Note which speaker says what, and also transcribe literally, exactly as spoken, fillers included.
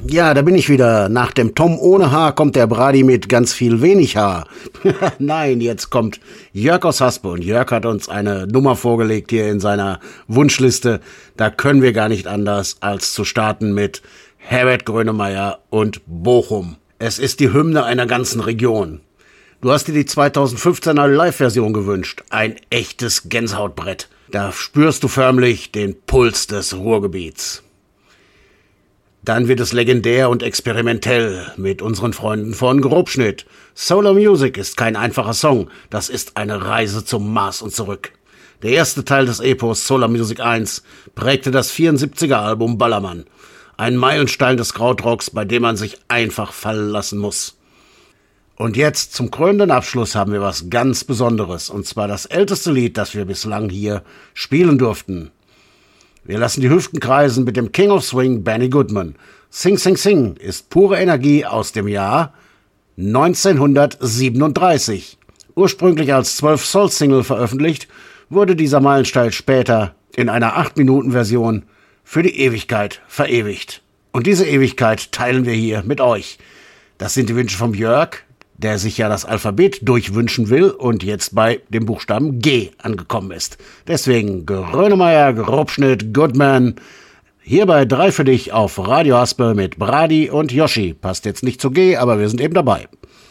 Speaker 1: Ja, da bin ich wieder. Nach dem Tom ohne Haar kommt der Brady mit ganz viel wenig Haar. Nein, jetzt kommt Jörg aus Haspe und Jörg hat uns eine Nummer vorgelegt hier in seiner Wunschliste. Da können wir gar nicht anders, als zu starten mit Herbert Grönemeyer und Bochum. Es ist die Hymne einer ganzen Region. Du hast dir die zweitausendfünfzehner Live-Version gewünscht. Ein echtes Gänsehautbrett. Da spürst du förmlich den Puls des Ruhrgebiets. Dann wird es legendär und experimentell mit unseren Freunden von Grobschnitt. Solar Music ist kein einfacher Song, das ist eine Reise zum Mars und zurück. Der erste Teil des Epos Solar Music eins prägte das vierundsiebziger Album Ballermann. Ein Meilenstein des Krautrocks, bei dem man sich einfach fallen lassen muss. Und jetzt zum krönenden Abschluss haben wir was ganz Besonderes, und zwar das älteste Lied, das wir bislang hier spielen durften. Wir lassen die Hüften kreisen mit dem King of Swing, Benny Goodman. Sing, Sing, Sing ist pure Energie aus dem Jahr neunzehnhundertsiebenunddreißig. Ursprünglich als zwölf-Soul-Single veröffentlicht, wurde dieser Meilenstein später in einer acht-Minuten-Version für die Ewigkeit verewigt. Und diese Ewigkeit teilen wir hier mit euch. Das sind die Wünsche vom Jörg, der sich ja das Alphabet durchwünschen will und jetzt bei dem Buchstaben G angekommen ist. Deswegen Grönemeyer, Grobschnitt, Goodman, hier bei drei für dich auf Radio Haspe mit Brady und Yoshi. Passt jetzt nicht zu G, aber wir sind eben dabei.